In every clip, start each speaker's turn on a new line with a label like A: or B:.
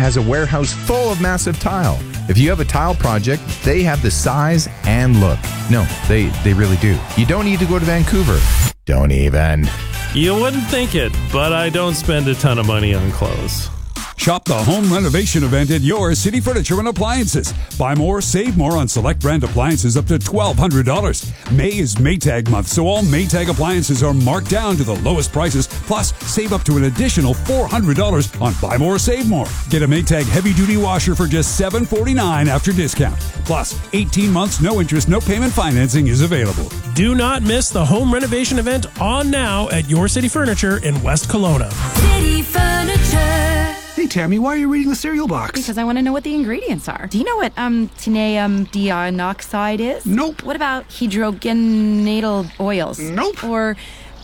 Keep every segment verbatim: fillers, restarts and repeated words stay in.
A: has a warehouse full of massive tile. If you have a tile project, they have the size and look. No, they, they really do. You don't need to go to Vancouver. Don't even.
B: You wouldn't think it, but I don't spend a ton of money on clothes.
C: Shop the home renovation event at your City Furniture and Appliances. Buy more, save more on select brand appliances up to twelve hundred dollars. May is Maytag month, so all Maytag appliances are marked down to the lowest prices. Plus, save up to an additional four hundred dollars on Buy More, Save More. Get a Maytag heavy-duty washer for just seven hundred forty-nine dollars after discount. Plus, eighteen months, no interest, no payment financing is available.
B: Do not miss the home renovation event on now at Your City Furniture in West Kelowna.
D: City Furniture.
E: Hey, Tammy, why are you reading the cereal box?
F: Because I want to know what the ingredients are. Do you know what um titanium dioxide is?
E: Nope.
F: What about hydrogenated oils?
E: Nope.
F: Or...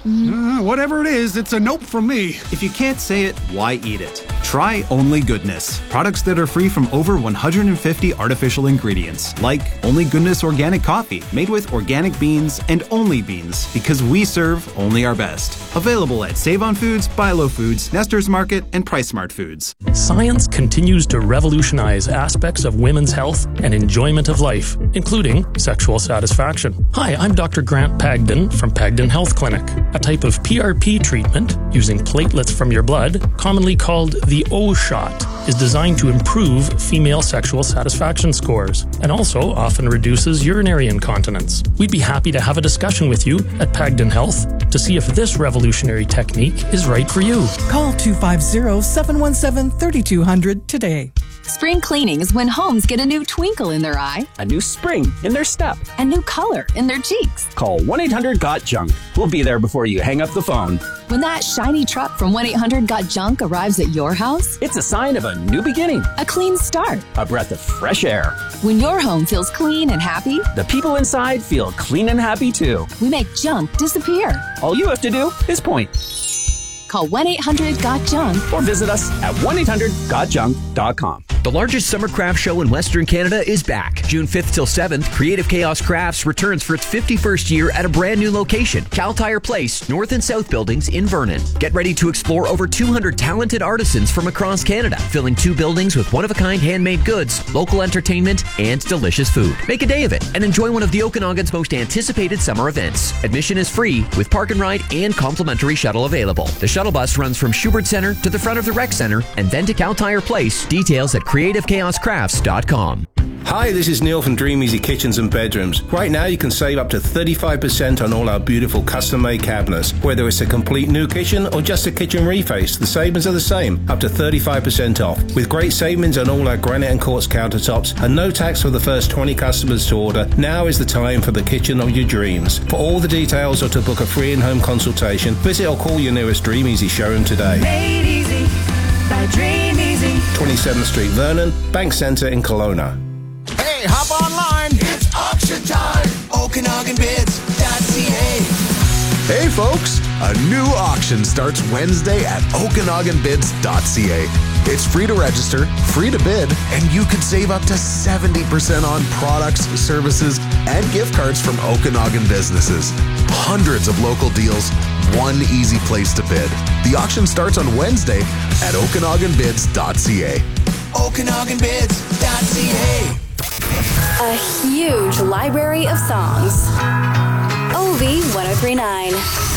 E: Uh, whatever it is, it's a nope from me.
G: If you can't say it, why eat it? Try Only Goodness. Products that are free from over one hundred fifty artificial ingredients. Like Only Goodness Organic Coffee, made with organic beans and only beans, because we serve only our best. Available at Save On Foods, Buy Low Foods, Nestor's Market, and Price Smart Foods.
H: Science continues to revolutionize aspects of women's health and enjoyment of life, including sexual satisfaction. Hi, I'm Doctor Grant Pagden from Pagden Health Clinic. A type of P R P treatment using platelets from your blood, commonly called the O-shot, is designed to improve female sexual satisfaction scores and also often reduces urinary incontinence. We'd be happy to have a discussion with you at Pagden Health to see if this revolutionary technique is right for you.
I: Call two five zero, seven one seven, three two zero zero today.
J: Spring cleaning is when homes get a new twinkle in their eye,
K: a new spring in their step,
J: a new color in their cheeks.
K: Call one eight hundred got junk. We'll be there before you hang up the phone.
J: When that shiny truck from one eight hundred got junk arrives at your house,
K: it's a sign of a new beginning,
J: a clean start,
K: a breath of fresh air.
J: When your home feels clean and happy,
K: the people inside feel clean and happy too.
J: We make junk disappear.
K: All you have to do is point.
J: Call one eight hundred got junk
K: or visit us at one eight hundred got junk dot com.
L: The largest summer craft show in Western Canada is back. June fifth till seventh, Creative Chaos Crafts returns for its fifty-first year at a brand new location, Cal Tire Place, North and South Buildings in Vernon. Get ready to explore over two hundred talented artisans from across Canada, filling two buildings with one-of-a-kind handmade goods, local entertainment, and delicious food. Make a day of it and enjoy one of the Okanagan's most anticipated summer events. Admission is free with park and ride and complimentary shuttle available. The shuttle bus runs from Schubert Center to the front of the Rec Center and then to Cal Tire Place. Details at creative chaos crafts dot com.
M: Hi, this is Neil from Dream Easy Kitchens and Bedrooms. Right now you can save up to thirty-five percent on all our beautiful custom-made cabinets. Whether it's a complete new kitchen or just a kitchen reface, the savings are the same, up to thirty-five percent off. With great savings on all our granite and quartz countertops and no tax for the first twenty customers to order, now is the time for the kitchen of your dreams. For all the details or to book a free in-home consultation, visit or call your nearest Dream Easy showroom today.
D: Made easy by Dream Easy.
M: twenty-seventh Street, Vernon, Bank Centre in Kelowna.
N: Hey, hop online. It's auction time. Okanagan Bids dot C A.
O: Hey, folks. A new auction starts Wednesday at Okanagan Bids dot C A. It's free to register, free to bid, and you could save up to seventy percent on products, services, and gift cards from Okanagan businesses. Hundreds of local deals, one easy place to bid. The auction starts on Wednesday at Okanagan Bids dot C A.
N: Okanagan Bids dot C A.
P: A huge library of songs. O V ten thirty-nine.